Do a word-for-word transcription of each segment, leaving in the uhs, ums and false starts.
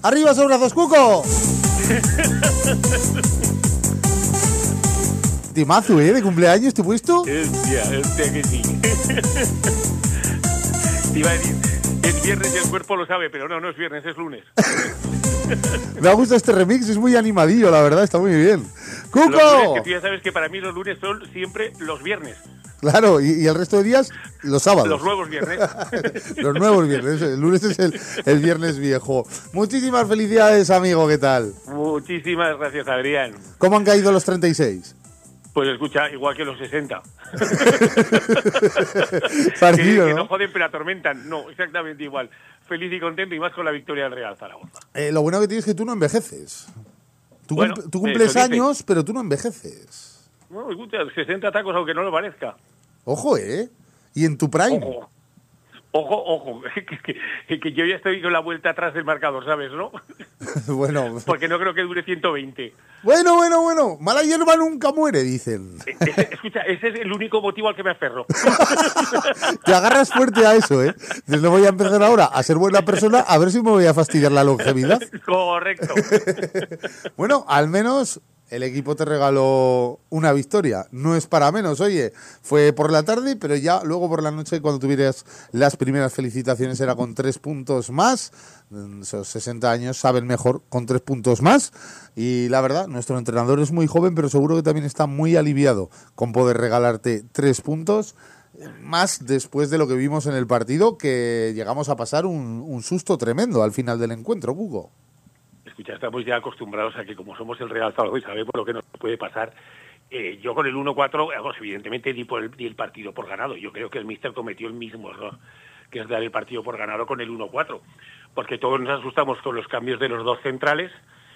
¡Arriba esos brazos, Cuco! Timazo, ¿eh? De cumpleaños, ¿te he puesto? Hostia, hostia que sí. Te iba a decir, es viernes y el cuerpo lo sabe, pero no, no es viernes, es lunes. Me ha gustado este remix, es muy animadillo, la verdad, está muy bien. ¡Cuco! Los lunes, que tú ya sabes que para mí los lunes son siempre los viernes. Claro, y, y el resto de días, los sábados. Los nuevos viernes. Los nuevos viernes, el lunes es el, el viernes viejo. Muchísimas felicidades, amigo, ¿qué tal? Muchísimas gracias, Adrián. ¿Cómo han caído los treinta y seis? Pues escucha, igual que los sesenta. Partido, que, que ¿no? no joden, pero atormentan. No, exactamente igual. Feliz y contento, y más con la victoria del Real Zaragoza. Eh, lo bueno que tienes es que tú no envejeces. Tú, Bueno, cum- tú cumples eso dice. años, pero tú no envejeces. No, escucha, sesenta tacos, aunque no lo parezca. Ojo, ¿eh? Y en tu prime. Ojo. Ojo, ojo, que, que, que yo ya estoy con la vuelta atrás del marcador, ¿sabes, no? Bueno, Porque no creo que dure ciento veinte. bueno, bueno, bueno. Mala hierba nunca muere, dicen. Ese, escucha, ese es el único motivo al que me aferro. Te agarras fuerte a eso, ¿eh? Dices, no voy a empezar ahora a ser buena persona, a ver si me voy a fastidiar la longevidad. Correcto. Bueno, al menos el equipo te regaló una victoria. No es para menos, oye. Fue por la tarde, pero ya luego por la noche, cuando tuvieras las primeras felicitaciones, era con tres puntos más. Esos sesenta años saben mejor con tres puntos más. Y la verdad, nuestro entrenador es muy joven, pero seguro que también está muy aliviado con poder regalarte tres puntos. Más después de lo que vimos en el partido, que llegamos a pasar un, un susto tremendo al final del encuentro, Hugo. Escucha, estamos ya acostumbrados a que como somos el Real Zaragoza y sabemos lo que nos puede pasar, eh, yo con el uno cuatro, pues, evidentemente di, por el, di el partido por ganado. Yo creo que el míster cometió el mismo error, que es dar el partido por ganado con el uno cuatro, porque todos nos asustamos con los cambios de los dos centrales.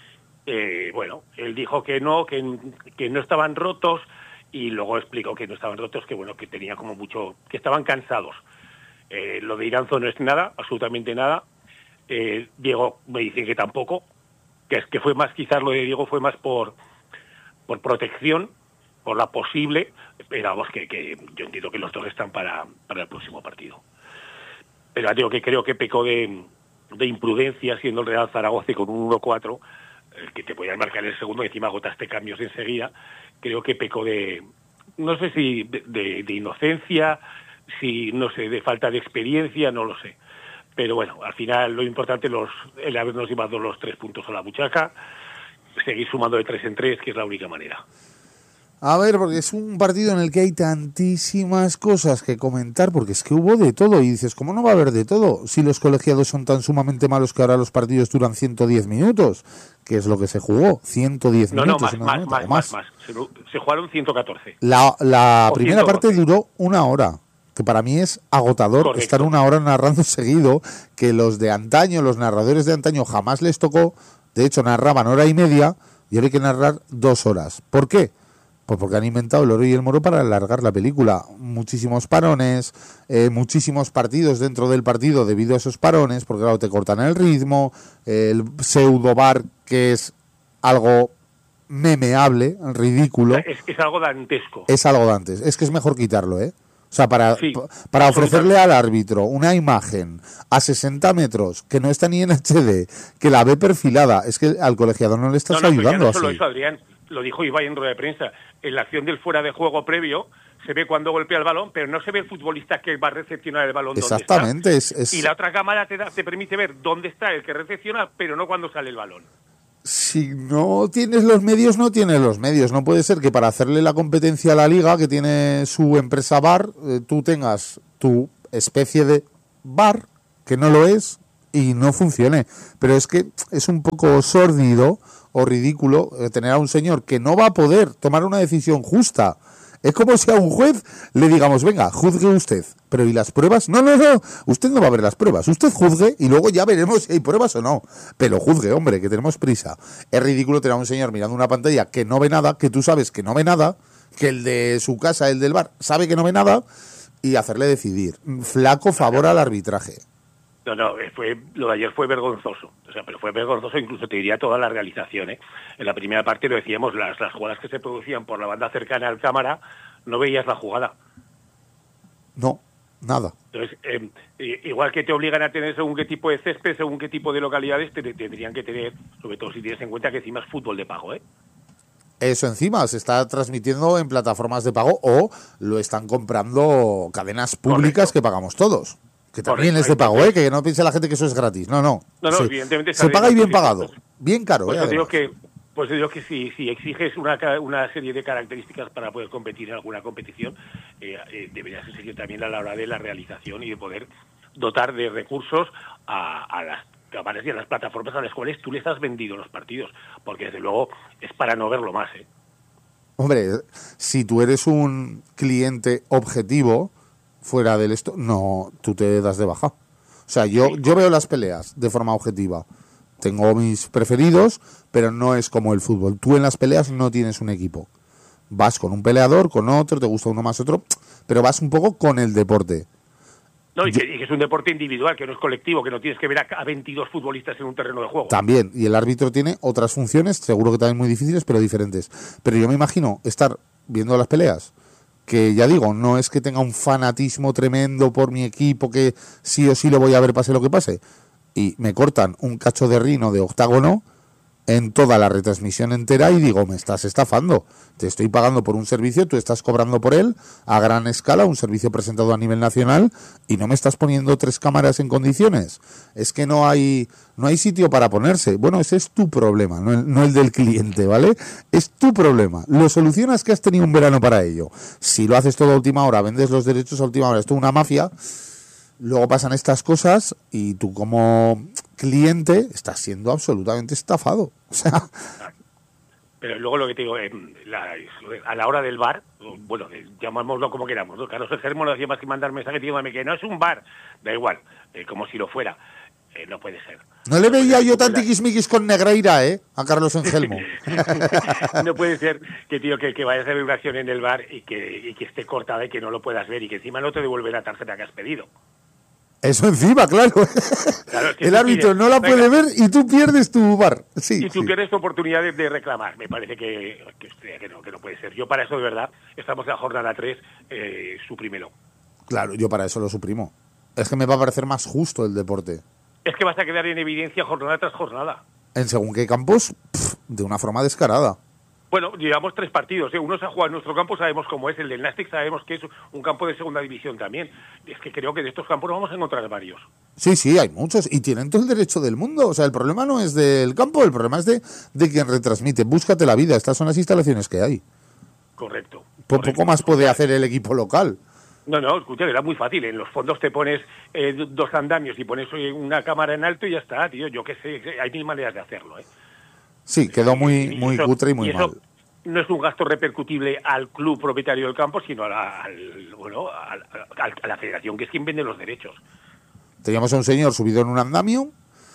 Eh, bueno, él dijo que no, que, que no estaban rotos, y luego explicó que no estaban rotos, que bueno, que tenía como mucho, que estaban cansados. Eh, lo de Iranzo no es nada, absolutamente nada. Eh, Diego me dice que tampoco, que es que fue más, quizás lo de Diego fue más por por protección, por la posible, pero vamos, que, que yo entiendo que los dos están para, para el próximo partido. Pero digo que creo que pecó de, de imprudencia siendo el Real Zaragoza y con un uno cuatro, el que te podían marcar el segundo y encima agotaste cambios enseguida. Creo que pecó de, no sé si de, de, de inocencia, si no sé, de falta de experiencia, no lo sé. Pero bueno, al final lo importante los el habernos llevado los tres puntos a la buchaca, seguir sumando de tres en tres, que es la única manera. A ver, porque es un partido en el que hay tantísimas cosas que comentar, porque es que hubo de todo, y dices, ¿cómo no va a haber de todo? Si los colegiados son tan sumamente malos que ahora los partidos duran ciento diez minutos, que es lo que se jugó, ciento diez no, minutos. No, más, más, más, más, más. Se, se jugaron ciento catorce. La, la primera ciento doce. parte duró una hora, que para mí es agotador. Correcto. Estar una hora narrando seguido, que los de antaño, los narradores de antaño jamás les tocó, de hecho narraban hora y media, y ahora hay que narrar dos horas. ¿Por qué? Pues porque han inventado el oro y el moro para alargar la película. Muchísimos parones, eh, muchísimos partidos dentro del partido debido a esos parones, porque claro, te cortan el ritmo, el pseudo bar, que es algo memeable, ridículo. Es, es algo dantesco. Es algo dantes. Es que es mejor quitarlo, ¿eh? O sea, para, sí, para ofrecerle al árbitro una imagen a sesenta metros que no está ni en H D, que la ve perfilada, es que al colegiado no le estás no, no, ayudando no así. Solo eso, Adrián, lo dijo Ibai en rueda de prensa. En la acción del fuera de juego previo se ve cuando golpea el balón, pero no se ve el futbolista que va a recepcionar el balón. Exactamente. Dónde está. Es, es... Y la otra cámara te, da, te permite ver dónde está el que recepciona, pero no cuando sale el balón. Si no tienes los medios, no tienes los medios. No puede ser que para hacerle la competencia a la liga, que tiene su empresa V A R, eh, tú tengas tu especie de V A R, que no lo es, y no funcione. Pero es que es un poco sórdido o ridículo eh, tener a un señor que no va a poder tomar una decisión justa. Es como si a un juez le digamos, venga, juzgue usted. Pero ¿y las pruebas? No, no, no. Usted no va a ver las pruebas. Usted juzgue y luego ya veremos si hay pruebas o no. Pero juzgue, hombre, que tenemos prisa. Es ridículo tener a un señor mirando una pantalla que no ve nada, que tú sabes que no ve nada, que el de su casa, el del bar, sabe que no ve nada, y hacerle decidir. Flaco favor al arbitraje. No, no, fue, lo de ayer fue vergonzoso. O sea, pero fue vergonzoso, incluso te diría toda la realización, ¿eh? En la primera parte lo decíamos, las, las jugadas que se producían por la banda cercana al cámara, no veías la jugada. No. Nada. Entonces, eh, igual que te obligan a tener según qué tipo de césped, según qué tipo de localidades, te, te tendrían que tener, sobre todo si tienes en cuenta que encima es fútbol de pago, ¿eh? Eso encima se está transmitiendo en plataformas de pago o lo están comprando cadenas públicas Correcto. que pagamos todos. Que también Correcto. es de pago, Entonces, ¿eh? Que no piense la gente que eso es gratis. No, no. no, no, Se, evidentemente se sale de paga y bien nuestros pagado. impuestos. Bien caro, Pues ¿eh? yo digo Además. que, pues yo digo que si, si exiges una, ca- una serie de características para poder competir en alguna competición, eh, eh, deberías exigir también a la hora de la realización y de poder dotar de recursos a, a las cámaras y a las plataformas a las cuales tú les has vendido los partidos, porque desde luego es para no verlo más, ¿eh? Hombre, si tú eres un cliente objetivo fuera del esto, no, tú te das de baja. O sea, yo, Sí, yo veo las peleas de forma objetiva. Tengo mis preferidos, pero no es como el fútbol. Tú en las peleas no tienes un equipo. Vas con un peleador, con otro, te gusta uno más otro, pero vas un poco con el deporte. No, y Yo- que, y que es un deporte individual, que no es colectivo, que no tienes que ver a, a veintidós futbolistas en un terreno de juego. También, y el árbitro tiene otras funciones, seguro que también muy difíciles, pero diferentes. Pero yo me imagino estar viendo las peleas, que ya digo, no es que tenga un fanatismo tremendo por mi equipo, que sí o sí lo voy a ver pase lo que pase, y me cortan un cacho de rino de octágono en toda la retransmisión entera y digo, me estás estafando. Te estoy pagando por un servicio, tú estás cobrando por él a gran escala, un servicio presentado a nivel nacional y no me estás poniendo tres cámaras en condiciones. Es que no hay no hay sitio para ponerse. Bueno, ese es tu problema, no el, no el del cliente, ¿vale? Es tu problema. Lo solucionas que has tenido un verano para ello. Si lo haces todo a última hora, vendes los derechos a última hora, esto es una mafia. Luego pasan estas cosas y tú como cliente estás siendo absolutamente estafado. O sea, Pero luego lo que te digo, eh, la- a la hora del bar, bueno, eh, llamámoslo como queramos, ¿no? Carlos Germo no hacía más que mandar mensajes diciéndome que no es un bar, da igual, eh, como si lo fuera. Eh, no puede ser. no le veía yo tan Fuera- tiquismiquis con Negreira, ¿eh? A Carlos Engelmo. no puede ser que, tío, que, que vayas a ver una acción en el bar y que, y que esté cortada y que no lo puedas ver y que encima no te devuelve la tarjeta que has pedido. Eso encima, claro. Claro, es que El tú árbitro pides, no la venga, puede ver y tú pierdes tu bar. Sí, y tú sí. pierdes tu oportunidad de, de reclamar. Me parece que, que, hostia, que, no, que no puede ser. Yo para eso, de verdad, estamos en la jornada tres, eh, suprímelo. Claro, yo para eso lo suprimo. Es que me va a parecer más justo el deporte. Es que vas a quedar en evidencia jornada tras jornada. En según qué campos, pff, de una forma descarada. Bueno, llevamos tres partidos, ¿eh? Uno se ha jugado en nuestro campo, sabemos cómo es. El del Nastic sabemos que es un campo de segunda división también. Es que creo que de estos campos vamos a encontrar varios. Sí, sí, hay muchos y tienen todo el derecho del mundo. O sea, el problema no es del campo, el problema es de, de quien retransmite. Búscate la vida, estas son las instalaciones que hay. Correcto. Po- correcto. Poco más puede hacer el equipo local. No, no, escucha, era muy fácil. En los fondos te pones eh, dos andamios y pones eh, una cámara en alto y ya está, tío. Yo qué sé, hay mil maneras de hacerlo, ¿eh? Sí, quedó muy, Y muy eso- cutre y muy y eso mal. no es un gasto repercutible al club propietario del campo, sino a la, al, bueno, a, a- a la federación, que es quien vende los derechos. Teníamos a un señor subido en un andamio,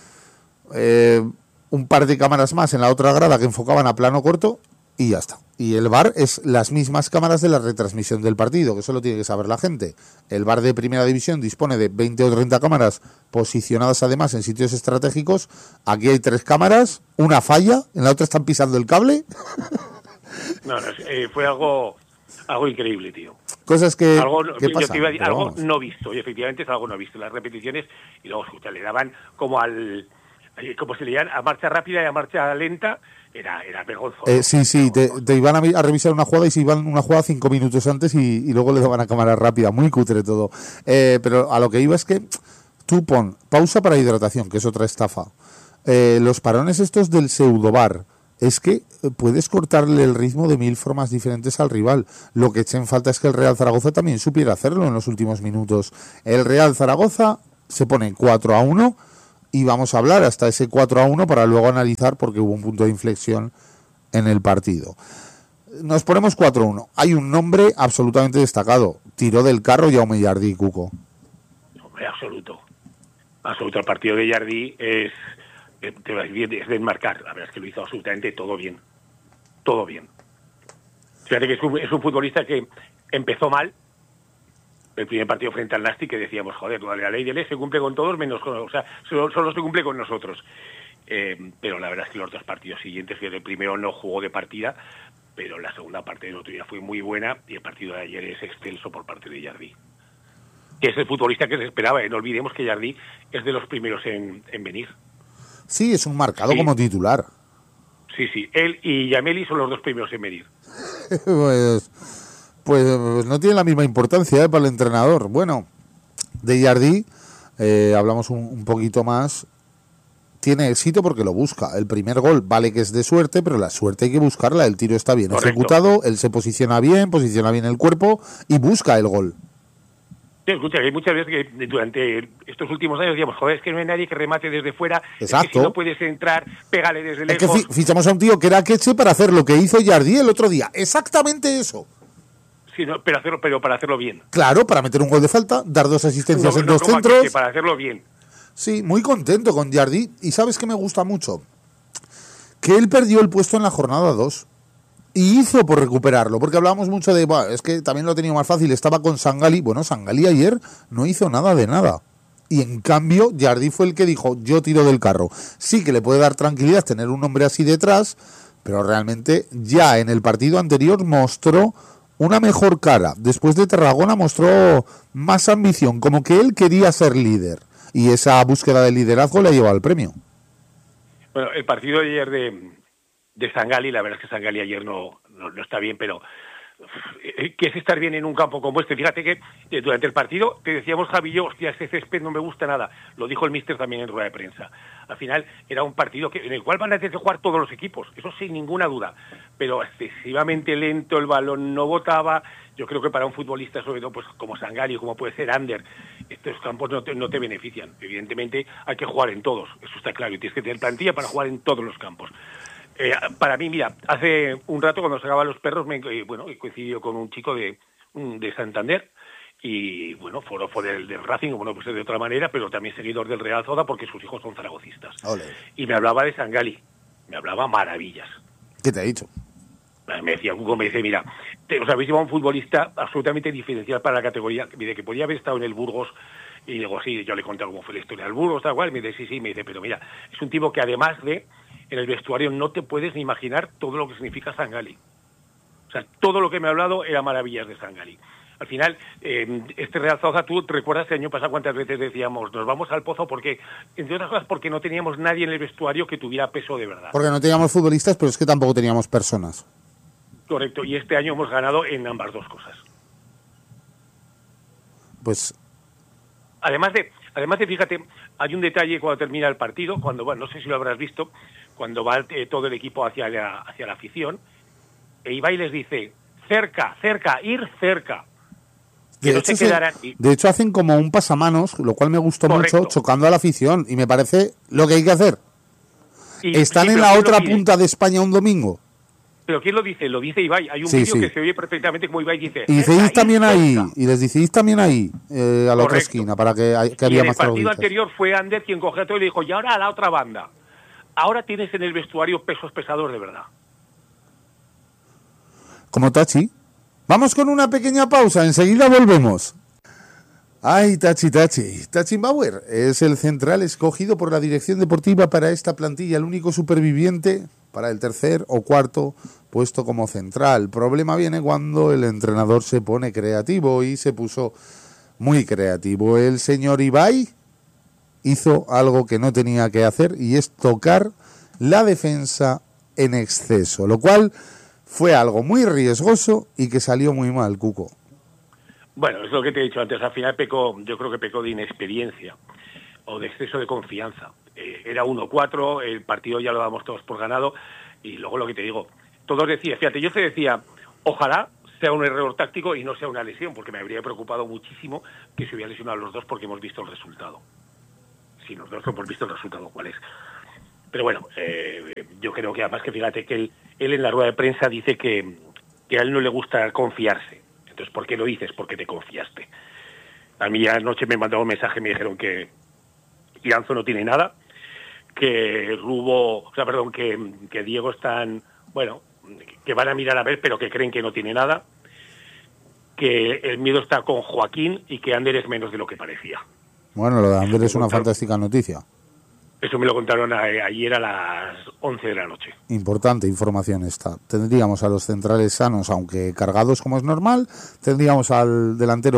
eh, un par de cámaras más en la otra grada que enfocaban a plano corto y ya está. Y el V A R es las mismas cámaras de la retransmisión del partido, que eso lo tiene que saber la gente. El V A R de Primera División dispone de veinte o treinta cámaras posicionadas además en sitios estratégicos. Aquí hay tres cámaras, una falla, en la otra están pisando el cable. No, no, eh, fue algo algo increíble, tío. Cosas que, Algo, no- que yo pasan, te iba a decir, pero algo vamos. no visto, y efectivamente es algo no visto. Las repeticiones, y luego, escucha, le daban como al... eh, como se le llaman a marcha rápida y a marcha lenta, era, era vergonzoso. Eh, sí, sí, te, te iban a, vi- a revisar una jugada y se iban una jugada cinco minutos antes y, y luego le daban a cámara rápida, muy cutre todo. Eh, pero a lo que iba es que tú pon pausa para hidratación, que es otra estafa. Eh, los parones estos del pseudobar, es que eh, puedes cortarle el ritmo de mil formas diferentes al rival. Lo que eché en falta es que el Real Zaragoza también supiera hacerlo en los últimos minutos. El Real Zaragoza se pone cuatro a uno y vamos a hablar hasta ese cuatro a uno para luego analizar porque hubo un punto de inflexión en el partido. Nos ponemos cuatro a uno. Hay un nombre absolutamente destacado. Tiró del carro Jaume Jardí, Cuco. Hombre, absoluto. Absoluto. El partido de Jardí es, eh, te vas bien, es de enmarcar. La verdad es que lo hizo absolutamente todo bien. Todo bien. Fíjate que es un, es un futbolista que empezó mal. El primer partido frente al Nastic, que decíamos, joder, la ley de ley se cumple con todos, menos con... O sea, solo, solo se cumple con nosotros. Eh, pero la verdad es que los dos partidos siguientes, que el primero no jugó de partida, pero la segunda parte del otro día fue muy buena y el partido de ayer es excelso por parte de Jardí. que es el futbolista que se esperaba. ¿eh? No olvidemos que Jardí es de los primeros en, en venir. Sí, es un marcado sí. como titular. Sí, sí. Él y Yameli son los dos primeros en venir. pues, pues no tiene la misma importancia ¿eh? para el entrenador. Bueno, de Jardí eh, hablamos un, un poquito más. Tiene éxito porque lo busca. El primer gol vale que es de suerte, pero la suerte hay que buscarla. El tiro está bien Correcto. ejecutado, él se posiciona bien, posiciona bien el cuerpo y busca el gol. Sí, escucha, hay muchas veces que durante estos últimos años decíamos, joder, es que no hay nadie que remate desde fuera, Exacto. Es que si no puedes entrar, pégale desde lejos. Es que fichamos a un tío que era Queche para hacer lo que hizo Jardí el otro día. Exactamente eso. Sí, no, pero, hacerlo, pero para hacerlo bien. Claro, para meter un gol de falta, dar dos asistencias no, en no, dos como centros. Que para hacerlo bien. Sí, muy contento con Jardí. Y ¿sabes qué me gusta mucho? Que él perdió el puesto en la jornada dos. Y hizo por recuperarlo, porque hablábamos mucho de, bah, es que también lo ha tenido más fácil, estaba con Sangali. Bueno, Sangali ayer no hizo nada de nada. Y en cambio, Jardí fue el que dijo, yo tiro del carro. Sí que le puede dar tranquilidad tener un hombre así detrás, pero realmente ya en el partido anterior mostró una mejor cara. Después de Tarragona mostró más ambición, como que él quería ser líder. Y esa búsqueda de liderazgo le ha llevado al premio. Bueno, el partido de ayer de... de Sangali, la verdad es que Sangali ayer no, no, no está bien, pero ¿qué es estar bien en un campo como este? Fíjate que durante el partido te decíamos, Javi y yo, hostia, este césped no me gusta nada. Lo dijo el míster también en rueda de prensa. Al final era un partido que, en el cual van a tener que jugar todos los equipos, eso sin ninguna duda. Pero excesivamente lento, el balón no botaba. Yo creo que para un futbolista, sobre todo pues como Sangali, como puede ser Ander, estos campos no te, no te benefician. Evidentemente hay que jugar en todos, eso está claro. Y tienes que tener plantilla para jugar en todos los campos. Eh, para mí, mira, hace un rato cuando sacaba los perros, me, eh, bueno, coincidió con un chico de, de Santander y, bueno, fue, fue del, del Racing, bueno, pues de otra manera, pero también seguidor del Real Zoda porque sus hijos son zaragocistas. Olé. Y me hablaba de Sangali, me hablaba maravillas. ¿Qué te ha dicho? Me decía, Hugo, me dice, mira, te, os habéis llevado un futbolista absolutamente diferencial para la categoría, de que podía haber estado en el Burgos. Y digo, sí, yo le conté cómo fue la historia del Burgos, tal cual, me dice, sí, sí, me dice, pero mira, es un tipo que además de, en el vestuario no te puedes ni imaginar todo lo que significa Sangali. O sea, todo lo que me ha hablado era maravillas de Sangali. Al final, eh, este Real Zaragoza, tú te recuerdas el año pasado cuántas veces decíamos, nos vamos al pozo porque, entre otras cosas, porque no teníamos nadie en el vestuario que tuviera peso de verdad. Porque no teníamos futbolistas, pero es que tampoco teníamos personas. Correcto, y este año hemos ganado en ambas dos cosas. Pues... Además de, además de, fíjate, hay un detalle cuando termina el partido, cuando, bueno, no sé si lo habrás visto, cuando va eh, todo el equipo hacia la, hacia la afición, e Ibai les dice, cerca, cerca, ir cerca. Que de, no hecho, se quedaran... se, de hecho, hacen como un pasamanos, lo cual me gustó Correcto. mucho, chocando a la afición, y me parece lo que hay que hacer. Y, Están sí, en la otra punta de España un domingo. ¿Pero quién lo dice? Lo dice Ibai. Hay un sí, vídeo sí. que se oye perfectamente como Ibai dice... Y dice también cerca. ahí, y les dice también ahí, eh, a la Correcto. otra esquina, para que, que y había en más el partido traguitas. anterior fue Ander quien cogió todo y le dijo, y ahora a la otra banda. Ahora tienes en el vestuario pesos pesados de verdad. Como Tachi. Vamos con una pequeña pausa, enseguida volvemos. Ay, Tachi, Tachi. Tachi Bauer es el central escogido por la dirección deportiva para esta plantilla, el único superviviente para el tercer o cuarto puesto como central. Problema viene cuando el entrenador se pone creativo y se puso muy creativo. El señor Ibai hizo algo que no tenía que hacer y es tocar la defensa en exceso, lo cual fue algo muy riesgoso y que salió muy mal, Cuco. Bueno, es lo que te he dicho antes, al final pecó, yo creo que pecó de inexperiencia o de exceso de confianza. Eh, era uno cuatro, el partido ya lo dábamos todos por ganado y luego lo que te digo, todos decían, fíjate, yo te decía, ojalá sea un error táctico y no sea una lesión, porque me habría preocupado muchísimo que se hubiera lesionado a los dos porque hemos visto el resultado. Si los dos hemos visto el resultado, ¿cuál es? Pero bueno, eh, yo creo que además que fíjate que él, él en la rueda de prensa dice que, que a él no le gusta confiarse. Entonces, ¿por qué lo dices? Porque te confiaste. A mí anoche me mandaron un mensaje y me dijeron que Iranzo no tiene nada, que Rubo, o sea, perdón, que, que Diego están, bueno, que van a mirar a ver, pero que creen que no tiene nada, que el miedo está con Joaquín y que Ander es menos de lo que parecía. Bueno, lo de Ander es una fantástica noticia. Eso me lo contaron a, ayer a las once de la noche. Importante información esta. Tendríamos a los centrales sanos, aunque cargados como es normal. Tendríamos al delantero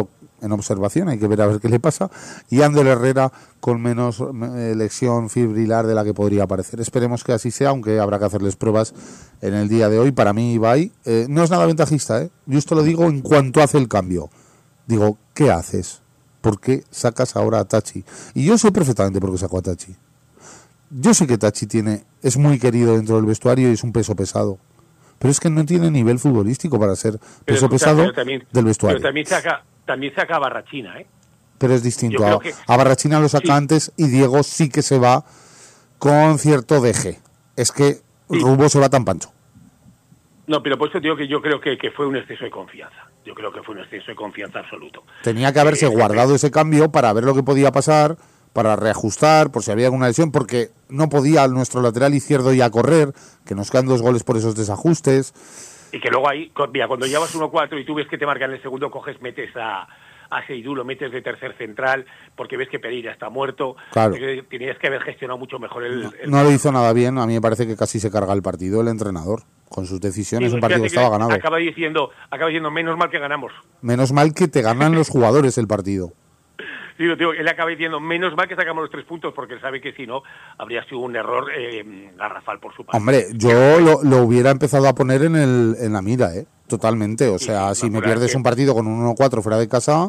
en observación, hay que ver a ver qué le pasa, y Ander Herrera con menos eh, lesión fibrilar de la que podría parecer. Esperemos que así sea, aunque habrá que hacerles pruebas en el día de hoy. Para mí, Ibai, eh, no es nada ventajista, ¿eh? Yo esto lo digo en cuanto hace el cambio. Digo, ¿qué haces? ¿Por qué sacas ahora a Tachi? Y yo sé perfectamente por qué saco a Tachi. Yo sé que Tachi tiene, es muy querido dentro del vestuario y es un peso pesado. Pero es que no tiene nivel futbolístico para ser peso escucha, pesado también, del vestuario. Pero también saca, también saca a Barrachina, ¿eh? Pero es distinto. A, que, a Barrachina lo saca sí. antes y Diego sí que se va con cierto deje. Es que sí. Rubó se va tan pancho. No, pero por eso digo que yo creo que, que fue un exceso de confianza. Yo creo que fue un exceso de confianza absoluto. Tenía que haberse eh, guardado eh, ese cambio para ver lo que podía pasar, para reajustar, por si había alguna lesión, porque no podía nuestro lateral izquierdo ya correr, que nos quedan dos goles por esos desajustes. Y que luego ahí, mira, cuando llevas uno cuatro y tú ves que te marcan el segundo, coges, metes a, a Seydú, lo metes de tercer central, porque ves que Pereira está muerto. Claro. Tenías que haber gestionado mucho mejor el... No, el... no lo hizo nada bien, a mí me parece que casi se carga el partido el entrenador. Con sus decisiones, sí, un partido que estaba ganado. Acaba diciendo, acaba diciendo, menos mal que ganamos. Menos mal que te ganan los jugadores el partido. Sí, tío, él acaba diciendo, menos mal que sacamos los tres puntos, porque él sabe que si no, habría sido un error eh, garrafal por su parte. Hombre, yo lo, lo hubiera empezado a poner en, el, en la mira, ¿eh? Totalmente. O sea, sí, si me pierdes que... un partido con un uno cuatro fuera de casa...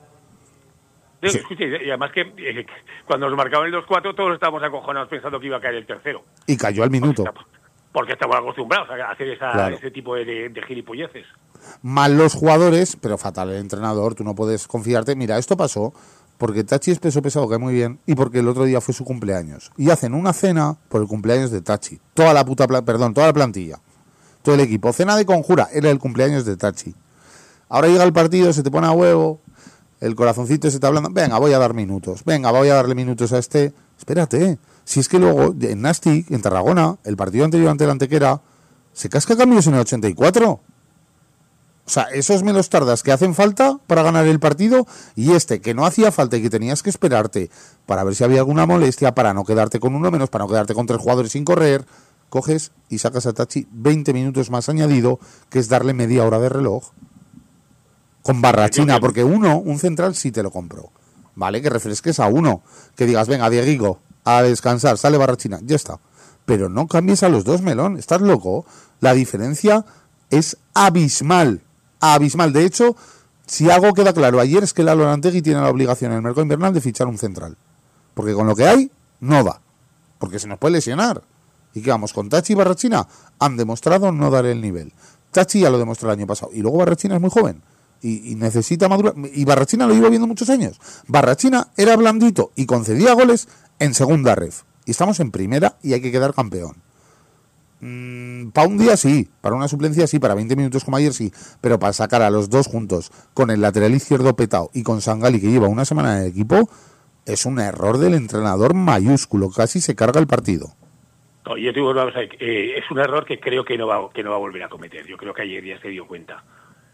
Sí, sí. Escuche, y además que eh, cuando nos marcaban el dos cuatro, todos estábamos acojonados pensando que iba a caer el tercero. Y cayó al minuto. Porque estamos acostumbrados a hacer esa, claro. ese tipo de, de, de gilipolleces. Mal los jugadores, pero fatal el entrenador. Tú no puedes confiarte. Mira, esto pasó porque Tachi es peso pesado, cae muy bien, y porque el otro día fue su cumpleaños. Y hacen una cena por el cumpleaños de Tachi. Toda la puta, perdón, toda la plantilla. Todo el equipo. Cena de conjura. Era el cumpleaños de Tachi. Ahora llega el partido, se te pone a huevo, el corazoncito se te hablando. Venga, voy a dar minutos. Venga, voy a darle minutos a este. Espérate. Si es que luego, en Nastic, en Tarragona, el partido anterior ante el Antequera, se casca cambios en el ochenta y cuatro. O sea, esos menos tardas que hacen falta para ganar el partido, y este que no hacía falta y que tenías que esperarte para ver si había alguna molestia, para no quedarte con uno menos, para no quedarte con tres jugadores sin correr, coges y sacas a Tachi veinte minutos más añadido, que es darle media hora de reloj. Con Barrachina, porque uno, un central sí te lo compro. Vale, que refresques a uno, que digas, venga, Dieguigo, a descansar, sale Barrachina, ya está. Pero no cambies a los dos, Melón, estás loco. La diferencia es abismal, abismal. De hecho, si algo queda claro ayer es que Lalo Arantegui tiene la obligación en el mercado invernal de fichar un central. Porque con lo que hay, no da. Porque se nos puede lesionar. Y que vamos, con Tachi y Barrachina han demostrado no dar el nivel. Tachi ya lo demostró el año pasado. Y luego Barrachina es muy joven. Y, y necesita madurar. Y Barrachina lo llevo viendo muchos años. Barrachina era blandito y concedía goles en segunda ref. Y estamos en primera y hay que quedar campeón. Mm, para un día sí, para una suplencia sí, para veinte minutos como ayer sí. Pero para sacar a los dos juntos, con el lateral izquierdo petado y con Sangali, que lleva una semana en el equipo, es un error del entrenador mayúsculo. Casi se carga el partido. No, yo te digo, vamos a ver, eh, es un error que creo que no va que no va a volver a cometer. Yo creo que ayer ya se dio cuenta.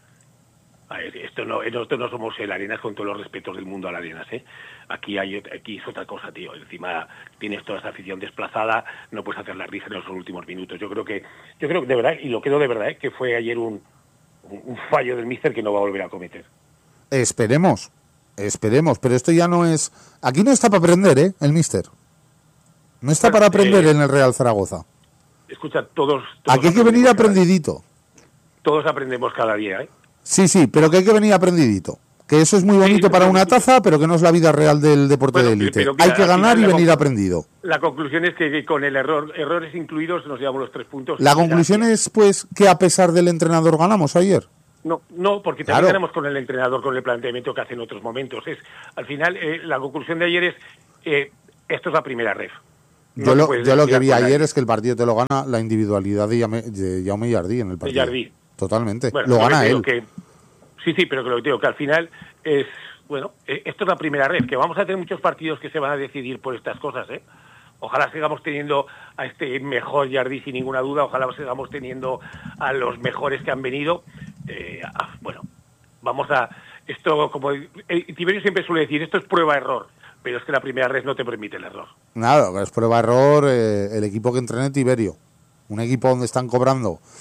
A ver, esto no, nosotros no somos el Arenas, con todos los respetos del mundo al Arenas, ¿eh? Aquí hay, aquí es otra cosa, tío. Encima tienes toda esa afición desplazada, no puedes hacer las risas en los últimos minutos. Yo creo que, yo creo que de verdad, y lo creo de verdad, ¿eh? Que fue ayer un, un fallo del míster que no va a volver a cometer. Esperemos, esperemos, pero esto ya no es... Aquí no está para aprender, ¿eh? El míster. No está para aprender eh, en el Real Zaragoza. Escucha, todos... todos aquí hay que venir aprendidito. Todos aprendemos cada día, ¿eh? Sí, sí, pero que hay que venir aprendidito. Que eso es muy bonito sí, para una taza, pero que no es la vida real del deporte bueno, de élite. Hay que ganar y venir aprendido. La conclusión es que con el error, errores incluidos nos llevamos los tres puntos. La conclusión es, pues, que a pesar del entrenador ganamos ayer. No, no, porque también claro. ganamos con el entrenador, con el planteamiento que hace en otros momentos. Es, al final, eh, la conclusión de ayer es, eh, esto es la primera ref. No yo lo, yo lo que vi ayer es que el partido te lo gana la individualidad de Jaume, de Jaume Llardí en el partido. Llardí. Totalmente. Bueno, lo gana él. Que, sí, sí, pero que lo que digo, que al final es, bueno, eh, esto es la primera red, que vamos a tener muchos partidos que se van a decidir por estas cosas, ¿eh? Ojalá sigamos teniendo a este mejor Jardí sin ninguna duda, ojalá sigamos teniendo a los mejores que han venido. Eh, a, bueno, vamos a... Esto, como eh, Tiberio siempre suele decir, esto es prueba-error, pero es que la primera red no te permite el error. Nada, es prueba-error eh, el equipo que entrena Tiberio. Un equipo donde están cobrando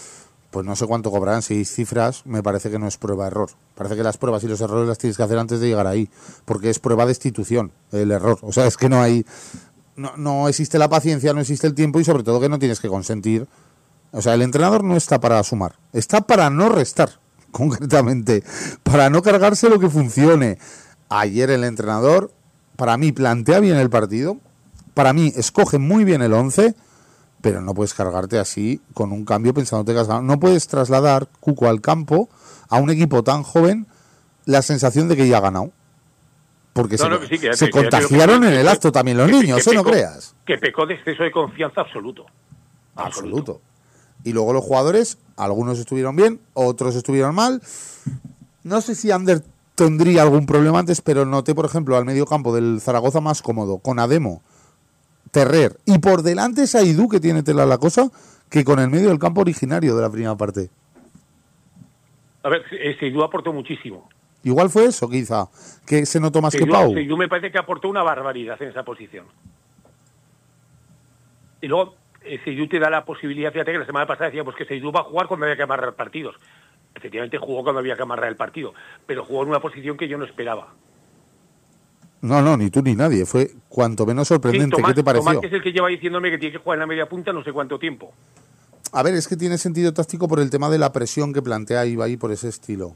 pues no sé cuánto cobrarán, seis cifras, me parece que no es prueba-error. Parece que las pruebas y los errores las tienes que hacer antes de llegar ahí, porque es prueba de destitución el error. O sea, es que no hay, no, no existe la paciencia, no existe el tiempo y sobre todo que no tienes que consentir. O sea, el entrenador no está para sumar, está para no restar, concretamente, para no cargarse lo que funcione. Ayer el entrenador, para mí, plantea bien el partido, para mí, escoge muy bien el once, pero no puedes cargarte así con un cambio pensándote que has ganado. No puedes trasladar, Cuco, al campo a un equipo tan joven la sensación de que ya ha ganado. Porque no, se, no, que sí, que, se que, contagiaron que, en el que, acto también los que, niños, que ¿eh? No pecó, creas. Que pecó de exceso de confianza absoluto. Absoluto. absoluto. Y luego los jugadores, algunos estuvieron bien, otros estuvieron mal. No sé si Ander tendría algún problema antes, pero noté, por ejemplo, al medio campo del Zaragoza más cómodo, con Ademo, Terrer, y por delante Saidú, que tiene tela la cosa, que con el medio del campo originario de la primera parte. A ver, Saidú aportó muchísimo. Igual fue eso, quizá, que se notó más Saidú, que Pau. Saidú me parece que aportó una barbaridad en esa posición. Y luego, eh, Saidú te da la posibilidad, fíjate que la semana pasada decíamos que Saidú va a jugar cuando había que amarrar partidos. Efectivamente jugó cuando había que amarrar el partido, pero jugó en una posición que yo no esperaba. No, no, ni tú ni nadie. Fue cuanto menos sorprendente. Sí, Tomás, ¿qué te pareció? Tomás, que es el que lleva diciéndome que tiene que jugar en la media punta no sé cuánto tiempo. A ver, es que tiene sentido táctico por el tema de la presión que plantea Ibai por ese estilo.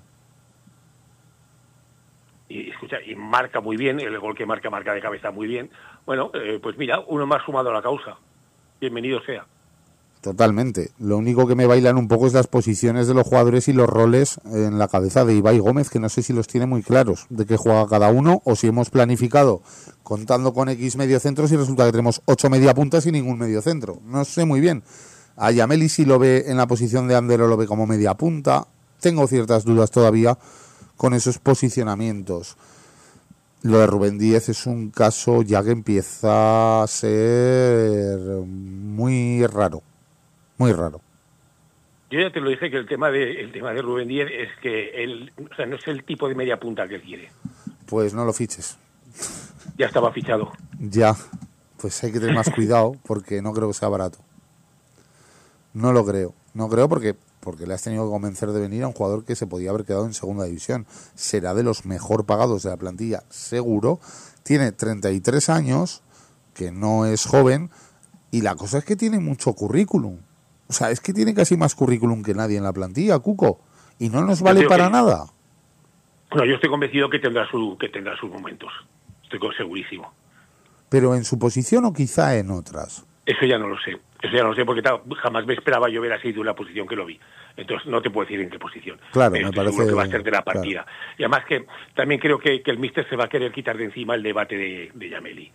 Y escucha, y marca muy bien, el gol que marca, marca de cabeza muy bien. Bueno, eh, pues mira, uno más sumado a la causa. Bienvenido sea. Totalmente. Lo único que me bailan un poco es las posiciones de los jugadores y los roles en la cabeza de Ibai Gómez, que no sé si los tiene muy claros de qué juega cada uno, o si hemos planificado contando con X mediocentros y resulta que tenemos ocho mediapuntas y ningún mediocentro. No sé muy bien. A Yameli si lo ve en la posición de Ander o lo ve como media punta. Tengo ciertas dudas todavía con esos posicionamientos. Lo de Rubén Díez es un caso ya que empieza a ser muy raro. Muy raro. Yo ya te lo dije que el tema de el tema de Rubén Díez es que él, o sea, no es el tipo de media punta que él quiere. Pues no lo fiches. Ya estaba fichado. Ya, pues hay que tener más cuidado porque no creo que sea barato. No lo creo. No creo porque porque le has tenido que convencer de venir a un jugador que se podía haber quedado en segunda división. Será de los mejor pagados de la plantilla, seguro. Tiene treinta y tres años, que no es joven, y la cosa es que tiene mucho currículum. O sea, es que tiene casi más currículum que nadie en la plantilla, Cuco, y no nos vale para que, nada. Bueno, yo estoy convencido que tendrá su que tendrá sus momentos. Estoy segurísimo. Pero en su posición o quizá en otras. Eso ya no lo sé. Eso ya no lo sé porque tal, jamás me esperaba yo ver así de una posición que lo vi. Entonces no te puedo decir en qué posición. Claro, Pero me parece seguro que va a ser de la partida. Claro. Y además que también creo que, que el míster se va a querer quitar de encima el debate de, de Yameli.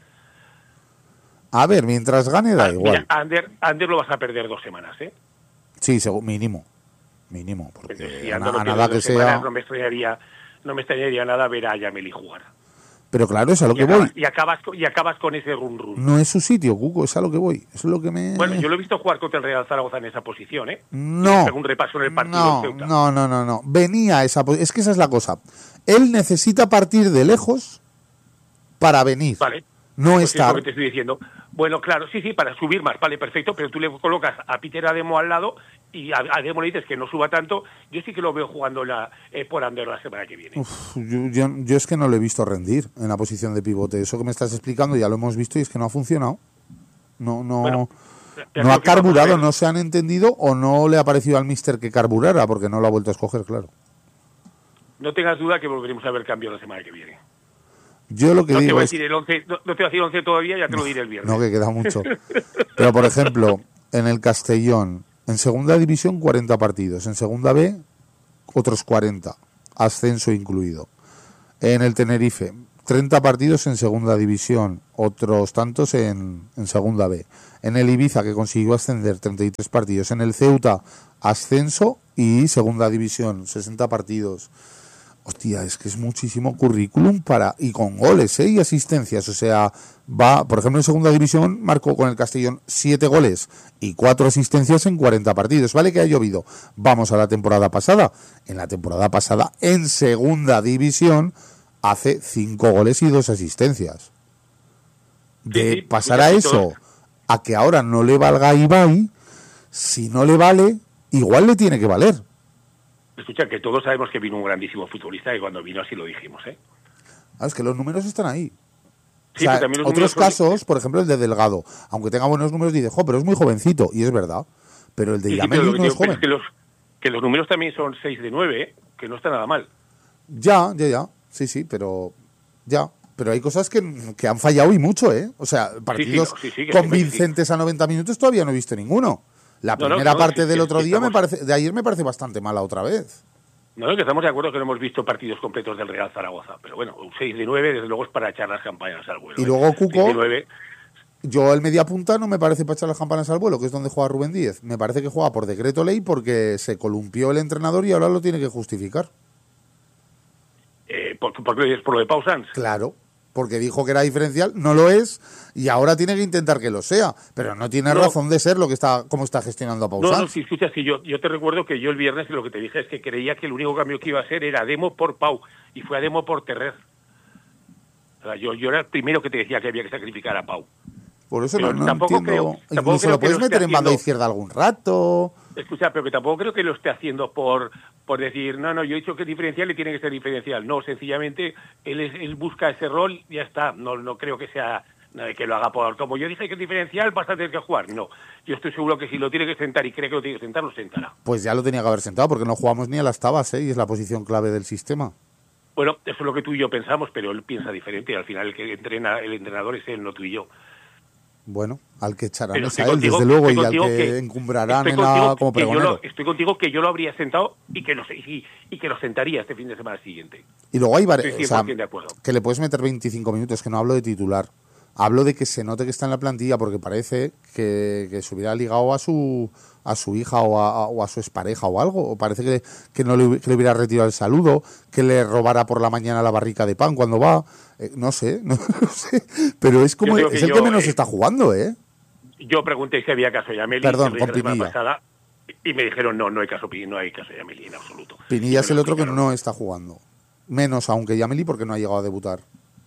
A ver, mientras gane da ah, igual. Mira, Ander, Ander lo vas a perder dos semanas, ¿eh? Sí, mínimo. Mínimo. Porque Entonces, si a, Ander a nada que semanas, sea... No me extrañaría, no me extrañaría nada ver a Yameli jugar. Pero claro, es a lo y que acabas, voy. Y acabas, y acabas con ese run run. No es su sitio, Cuco, es a lo que voy. Eso es lo que me... Bueno, yo lo he visto jugar contra el Real Zaragoza en esa posición, ¿eh? No. Un repaso en el partido no, Ceuta. no, no, no, no. Venía a esa posición. Es que esa es la cosa. Él necesita partir de lejos para venir. Vale. No pues estar... Es lo que te estoy diciendo. Bueno, claro, sí, sí, para subir más, vale, perfecto, pero tú le colocas a Peter Ademo al lado y a Ademo le dices que no suba tanto. Yo sí que lo veo jugando la, eh, por Ander la semana que viene. Uf, yo, yo, yo es que no lo he visto rendir en la posición de pivote. Eso que me estás explicando ya lo hemos visto y es que no ha funcionado. No, no, bueno, no ha carburado, no se han entendido o no le ha parecido al míster que carburara porque no lo ha vuelto a escoger, claro. No tengas duda que volveremos a ver cambio la semana que viene. Yo lo que no digo te voy a es... decir el once, no, no te voy a decir once todavía, ya te lo diré el viernes. No, que queda mucho. Pero, por ejemplo, en el Castellón, en segunda división, cuarenta partidos. En segunda B, otros cuarenta. Ascenso incluido. En el Tenerife, treinta partidos en segunda división. Otros tantos en, en segunda B. En el Ibiza, que consiguió ascender, treinta y tres partidos. En el Ceuta, ascenso y segunda división, sesenta partidos. Hostia, es que es muchísimo currículum para y con goles, ¿eh? Y asistencias. O sea, va, por ejemplo, en segunda división marcó con el Castellón siete goles y cuatro asistencias en cuarenta partidos. Vale que ha llovido. Vamos a la temporada pasada. En la temporada pasada, en segunda división, hace cinco goles y dos asistencias. De sí, pasar a eso a que ahora no le valga a Ibai, si no le vale, igual le tiene que valer. Escucha, que todos sabemos que vino un grandísimo futbolista y cuando vino así lo dijimos, ¿eh? Ah, es que los números están ahí. Sí, o sea, también los otros números casos, por ejemplo, el de Delgado, aunque tenga buenos números, dice, jo, pero es muy jovencito, y es verdad. Pero el de sí, Yameli sí, no digo, es joven. Es que los, que los números también son seis de nueve, ¿eh? Que no está nada mal. Ya, ya, ya. Sí, sí, pero ya. Pero hay cosas que, que han fallado y mucho, ¿eh? O sea, partidos sí, sí, no, sí, sí, convincentes sí. a noventa minutos todavía no he visto ninguno. La no, primera no, no, parte sí, del sí, otro sí, día, estamos... me parece, de ayer me parece bastante mala otra vez. No, que estamos de acuerdo que no hemos visto partidos completos del Real Zaragoza. Pero bueno, un seis de nueve, desde luego, es para echar las campañas al vuelo. Y luego, ¿eh? Cuco, seis de nueve... yo el media punta no me parece para echar las campanas al vuelo, que es donde juega Rubén Díez. Me parece que juega por decreto ley porque se columpió el entrenador y ahora lo tiene que justificar. Eh, ¿por, ¿Por qué lo dices? ¿Por lo de Pau Sanz? Claro, porque dijo que era diferencial, no lo es, y ahora tiene que intentar que lo sea, pero no tiene no. razón de ser lo que está, cómo está gestionando a Pau No, Sanz. no, si escuchas, si yo, yo te recuerdo que yo el viernes lo que te dije es que creía que el único cambio que iba a ser era Demo por Pau, y fue a Demo por Terrer. O sea, yo, yo era el primero que te decía que había que sacrificar a Pau. Por eso pero no, no tampoco entiendo. Creo, tampoco Incluso creo lo puedes lo meter en haciendo... banda izquierda algún rato. Escucha, pero que tampoco creo que lo esté haciendo por por decir, no, no, yo he dicho que es diferencial y tiene que ser diferencial. No, sencillamente él, es, él busca ese rol y ya está. No, no creo que sea que lo haga por... Como yo dije que es diferencial, vas a tener que jugar. No, yo estoy seguro que si lo tiene que sentar y cree que lo tiene que sentar, lo sentará. Pues ya lo tenía que haber sentado, porque no jugamos ni a las tabas, ¿eh? Y es la posición clave del sistema. Bueno, eso es lo que tú y yo pensamos, pero él piensa diferente. Al final el que entrena, el entrenador es él, no tú y yo. Bueno, al que echarán es a él, contigo, desde luego, y al que, que encumbrarán en la, como pregonero. Lo, estoy contigo que yo lo habría sentado y que, lo, y, y que lo sentaría este fin de semana siguiente. Y luego hay varios, o sea, que le puedes meter veinticinco minutos, que no hablo de titular. Hablo de que se note que está en la plantilla, porque parece que, que se hubiera ligado a su a su hija o a, o a su expareja o algo. O parece que, que no le, que le hubiera retirado el saludo, que le robara por la mañana la barrica de pan cuando va. Eh, no sé, no, no sé. Pero es como es el yo, que menos eh, está jugando, ¿eh? Yo pregunté si había caso de Yameli. Perdón, con Pinilla. Pasada, y me dijeron, no, no hay caso, no hay caso de Yameli en absoluto. Pinilla es el otro que no está jugando. Menos aún que Yameli porque no ha llegado a debutar.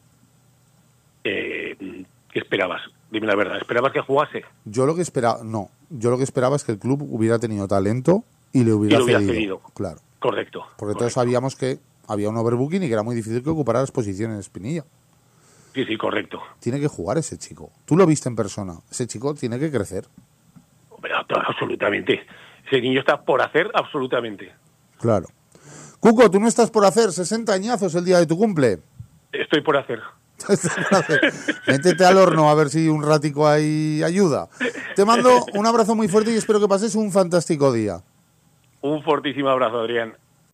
Eh, ¿Qué esperabas? Dime la verdad, ¿esperabas que jugase? Yo lo que esperaba, no, yo lo que esperaba es que el club hubiera tenido talento y le hubiera, y lo hubiera cedido. cedido. Claro. Correcto. Porque correcto. todos sabíamos que había un overbooking y que era muy difícil que ocupara las posiciones de Espinilla. Sí, sí, correcto. Tiene que jugar ese chico. Tú lo viste en persona. Ese chico tiene que crecer. Hombre, absolutamente. Ese niño está por hacer absolutamente. Claro. Cuco, tú no estás por hacer sesenta añazos el día de tu cumple. Estoy por hacer. Métete al horno a ver si un ratico ahí ayuda. Te mando un abrazo muy fuerte y espero que pases un fantástico día. Un fortísimo abrazo, Adrián.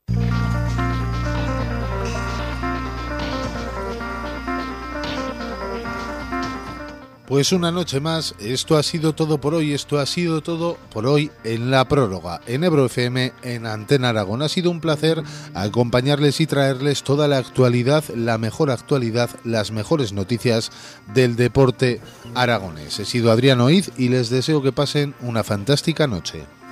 Pues una noche más, esto ha sido todo por hoy, esto ha sido todo por hoy en La Prórroga, en Ebro F M, en Antena Aragón. Ha sido un placer acompañarles y traerles toda la actualidad, la mejor actualidad, las mejores noticias del deporte aragonés. He sido Adrián Oiz y les deseo que pasen una fantástica noche.